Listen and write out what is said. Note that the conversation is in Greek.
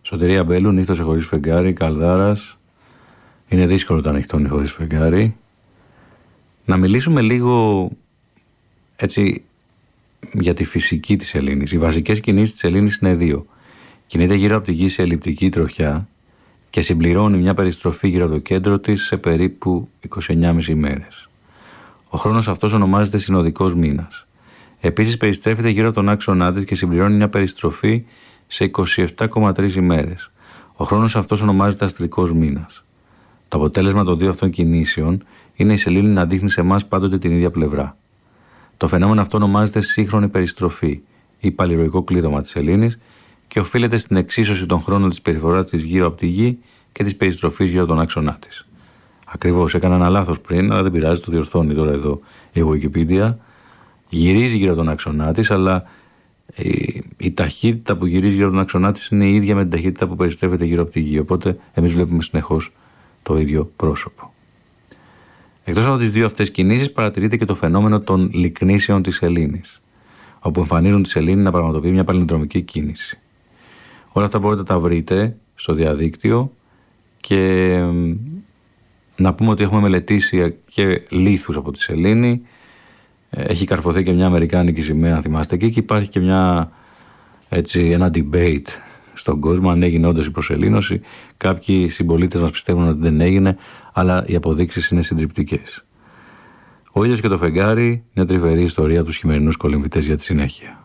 Σωτηρία Μπέλου, νύχτωσε χωρίς φεγγάρι, Καλδάρας. Είναι δύσκολο το ανοιχτώνει χωρίς φεγγάρι. Να μιλήσουμε λίγο έτσι για τη φυσική της σελήνης. Οι βασικές κινήσεις της σελήνης είναι δύο. Κινείται γύρω από τη γη σε ελλειπτική τροχιά και συμπληρώνει μια περιστροφή γύρω από το κέντρο της σε περίπου 29,5 ημέρες. Ο χρόνος αυτός ονομάζεται συνοδικός μήνας. Επίσης περιστρέφεται γύρω από τον άξονά της και συμπληρώνει μια περιστροφή σε 27,3 ημέρες. Ο χρόνος αυτός ονομάζεται αστρικός μήνας. Το αποτέλεσμα των δύο αυτών κινήσεων είναι η σελήνη να δείχνει σε εμάς πάντοτε την ίδια πλευρά. Το φαινόμενο αυτό ονομάζεται σύγχρονη περιστροφή ή παλιροϊκό κλείδωμα της σελήνης και οφείλεται στην εξίσωση των χρόνων της περιφοράς της γύρω από τη γη και της περιστροφής γύρω από τον άξονά της. Ακριβώς, έκανα ένα λάθος πριν, αλλά δεν πειράζει, το διορθώνει τώρα εδώ η Wikipedia. Γυρίζει γύρω από τον άξονά της, αλλά η ταχύτητα που γυρίζει γύρω από τον άξονά της είναι η ίδια με την ταχύτητα που περιστρέφεται γύρω από τη γη. Οπότε εμείς βλέπουμε συνεχώς το ίδιο πρόσωπο. Εκτός από τις δύο αυτές κινήσεις, παρατηρείται και το φαινόμενο των λυκνήσεων της σελήνης, όπου εμφανίζουν τη σελήνη να πραγματοποιεί μια παλινδρομική κίνηση. Όλα αυτά μπορείτε να τα βρείτε στο διαδίκτυο και να πούμε ότι έχουμε μελετήσει και λίθους από τη σελήνη. Έχει καρφωθεί και μια αμερικάνικη σημαία, αν θυμάστε, και υπάρχει και ένα debate στον κόσμο αν έγινε όντως η προσελήνωση. Κάποιοι συμπολίτες μας πιστεύουν ότι δεν έγινε, αλλά οι αποδείξεις είναι συντριπτικές. Ο ήλιος και το φεγγάρι, μια τρυφερή ιστορία από τους χειμερινούς κολυμβητές για τη συνέχεια.